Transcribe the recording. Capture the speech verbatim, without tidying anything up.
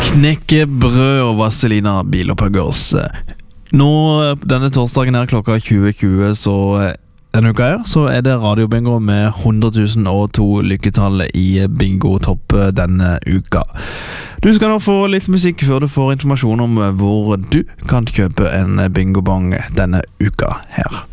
Knekkebrød og Vazelina Bilopphøggers. Nå, denne torsdagen her klokka tjue tjue, så denne uka her, så er det radiobingo med hundre tusen og to lykketall i bingo-topp denne uka. Du skal nå få litt musikk før du får informasjon om hvor du kan kjøpe en bingobong denne uka her.